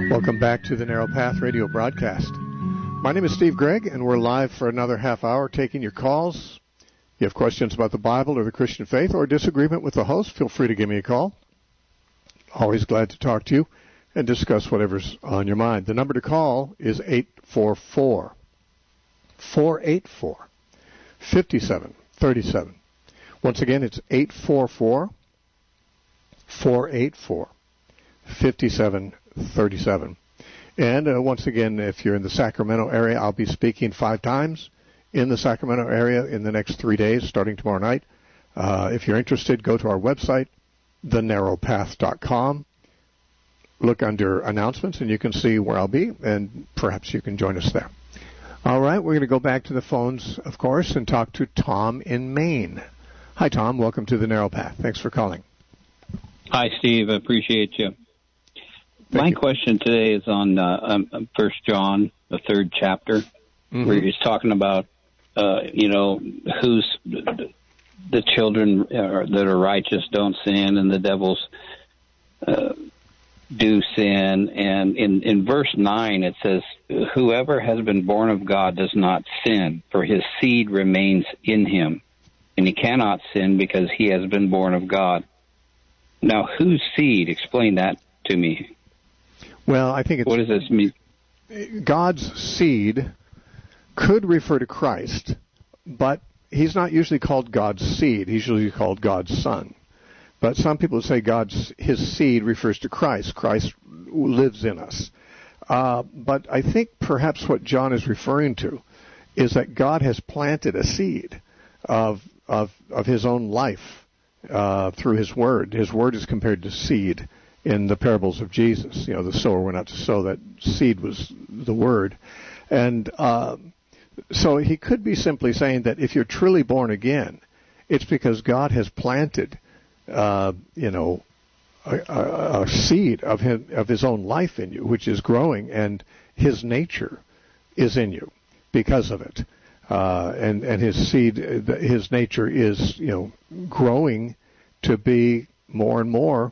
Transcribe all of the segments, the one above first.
Welcome back to the Narrow Path radio broadcast. My name is Steve Gregg, and we're live for another half hour taking your calls. If you have questions about the Bible or the Christian faith or disagreement with the host, feel free to give me a call. Always glad to talk to you and discuss whatever's on your mind. The number to call is 844-484-5737. Once again, it's 844-484-5737. And once again, if you're in the Sacramento area, I'll be speaking 5 times in the Sacramento area in the next 3 days, starting tomorrow night. If you're interested, go to our website, thenarrowpath.com. Look under announcements, and you can see where I'll be, and perhaps you can join us there. All right, we're going to go back to the phones, of course, and talk to Tom in Maine. Hi, Tom. Welcome to the Narrow Path. Thanks for calling. Hi, Steve. I appreciate you. My question today is on 1 John, the 3rd chapter, where he's talking about, who's the children that are righteous don't sin, and the devils do sin. And in verse 9, it says, whoever has been born of God does not sin, for his seed remains in him, and he cannot sin because he has been born of God. Now, whose seed? Explain that to me. Well, I think it's... What does this mean? God's seed could refer to Christ, but he's not usually called God's seed. He's usually called God's son. But some people say his seed refers to Christ. Christ lives in us. But I think perhaps what John is referring to is that God has planted a seed of his own life through his word. His word is compared to seed in the parables of Jesus. The sower went out to sow. That seed was the word. And so he could be simply saying that if you're truly born again, it's because God has planted, a seed of his own life in you, which is growing, and his nature is in you because of it. And his seed, his nature is, growing to be more and more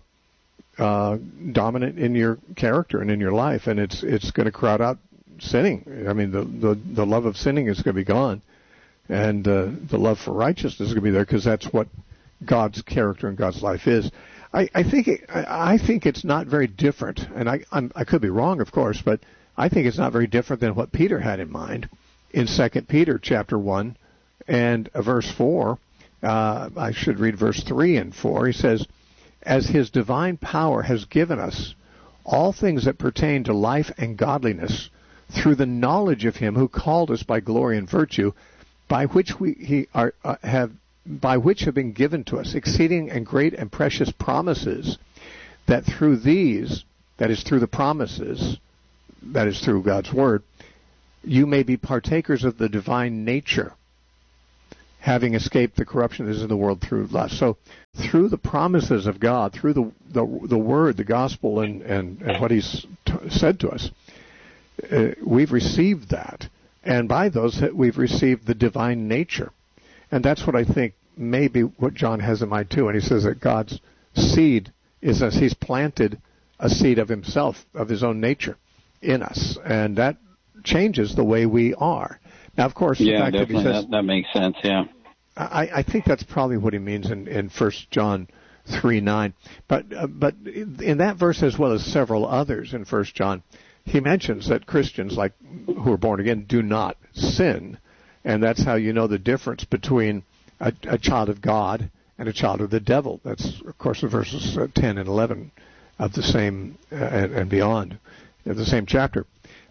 dominant in your character and in your life, and it's going to crowd out sinning. I mean, the love of sinning is going to be gone, and the love for righteousness is going to be there, because that's what God's character and God's life is. I think it's not very different, and I could be wrong, of course, but I think it's not very different than what Peter had in mind in 2 Peter chapter 1 and verse 4. I should read verse 3 and 4. He says, as his divine power has given us all things that pertain to life and godliness through the knowledge of him who called us by glory and virtue, by which have been given to us exceeding and great and precious promises, that through these, that is through the promises, that is through God's word, you may be partakers of the divine nature, having escaped the corruption that is in the world through lust. So through the promises of God, through the word, the gospel, and what he's said to us, we've received that. And by those, we've received the divine nature. And that's what I think may be what John has in mind too. And he says that God's seed is as he's planted a seed of himself, of his own nature in us. And that changes the way we are. Now, of course, yeah, definitely. That makes sense, yeah. I think that's probably what he means in 1 John 3:9. But in that verse, as well as several others in 1 John, he mentions that Christians, like who are born again, do not sin. And that's how you know the difference between a child of God and a child of the devil. That's, of course, the verses 10 and 11 of the same and beyond of the same chapter.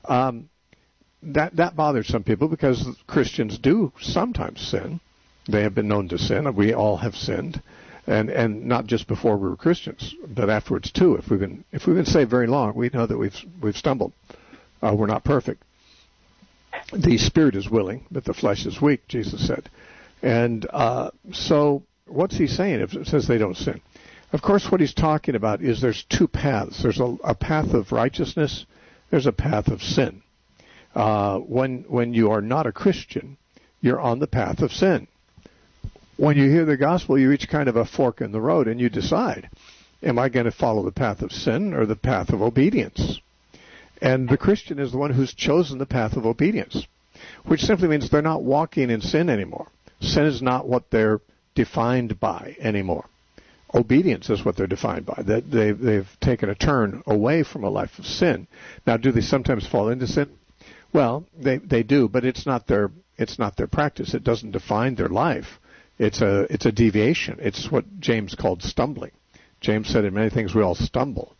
That bothers some people, because Christians do sometimes sin. They have been known to sin. We all have sinned, and not just before we were Christians, but afterwards too. If we've been saved very long, we know that we've stumbled. We're not perfect. The spirit is willing, but the flesh is weak, Jesus said. And so what's he saying if it says they don't sin? Of course, what he's talking about is there's two paths. There's a path of righteousness. There's a path of sin. When you are not a Christian, you're on the path of sin. When you hear the gospel, you reach kind of a fork in the road, and you decide, am I going to follow the path of sin or the path of obedience? And the Christian is the one who's chosen the path of obedience, which simply means they're not walking in sin anymore. Sin is not what they're defined by anymore. Obedience is what they're defined by. That they've taken a turn away from a life of sin. Now, do they sometimes fall into sin? Well, they do, but it's not their practice. It doesn't define their life. It's a deviation. It's what James called stumbling. James said in many things we all stumble.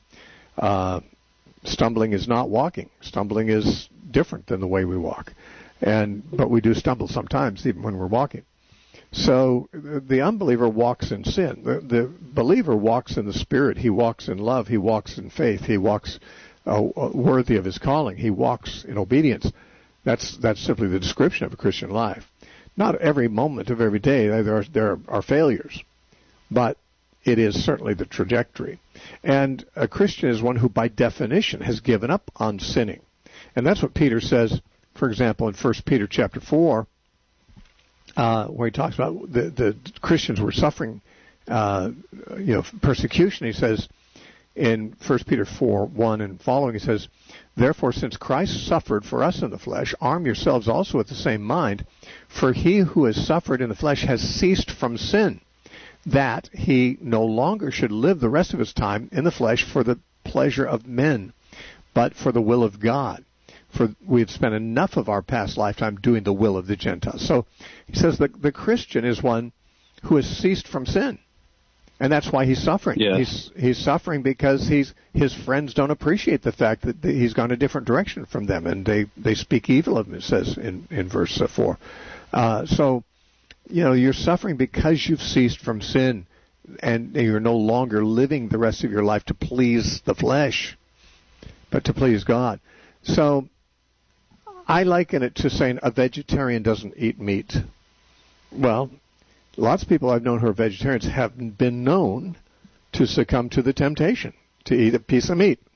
Stumbling is not walking. Stumbling is different than the way we walk. But we do stumble sometimes, even when we're walking. So the unbeliever walks in sin. The believer walks in the Spirit. He walks in love. He walks in faith. He walks worthy of his calling. He walks in obedience. That's simply the description of a Christian life. Not every moment of every day there are failures, but it is certainly the trajectory. And a Christian is one who, by definition, has given up on sinning. And that's what Peter says, for example, in 1 Peter chapter 4, where he talks about the Christians were suffering persecution. He says in 1 Peter 4:1 and following, he says, "Therefore, since Christ suffered for us in the flesh, arm yourselves also with the same mind, for he who has suffered in the flesh has ceased from sin, that he no longer should live the rest of his time in the flesh for the pleasure of men, but for the will of God. For we have spent enough of our past lifetime doing the will of the Gentiles." So he says that the Christian is one who has ceased from sin. And that's why he's suffering. Yes. He's suffering because his friends don't appreciate the fact that he's gone a different direction from them, and they speak evil of him, it says in verse 4. So, you're suffering because you've ceased from sin, and you're no longer living the rest of your life to please the flesh, but to please God. So I liken it to saying a vegetarian doesn't eat meat. Well, lots of people I've known who are vegetarians have been known to succumb to the temptation to eat a piece of meat.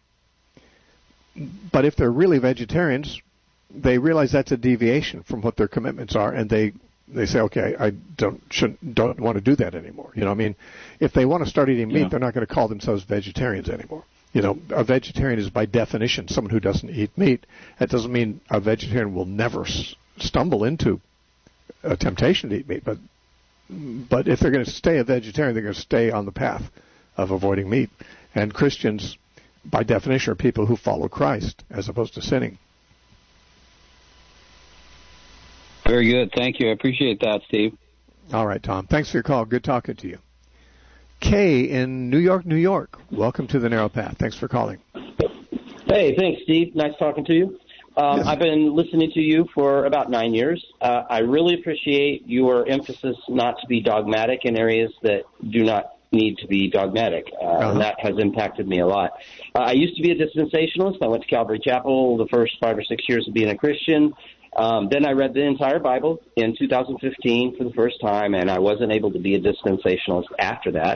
But if they're really vegetarians, they realize that's a deviation from what their commitments are, and they say, okay, I don't want to do that anymore. If they want to start eating meat, they're not going to call themselves vegetarians anymore. A vegetarian is by definition someone who doesn't eat meat. That doesn't mean a vegetarian will never stumble into a temptation to eat meat, but if they're going to stay a vegetarian, they're going to stay on the path of avoiding meat. And Christians, by definition, are people who follow Christ as opposed to sinning. Very good. Thank you. I appreciate that, Steve. All right, Tom. Thanks for your call. Good talking to you. Kay in New York, New York. Welcome to the Narrow Path. Thanks for calling. Hey, thanks, Steve. Nice talking to you. Yes. I've been listening to you for about 9 years. I really appreciate your emphasis not to be dogmatic in areas that do not need to be dogmatic, and that has impacted me a lot. I used to be a dispensationalist. I went to Calvary Chapel the first 5 or 6 years of being a Christian. Then I read the entire Bible in 2015 for the first time, and I wasn't able to be a dispensationalist after that.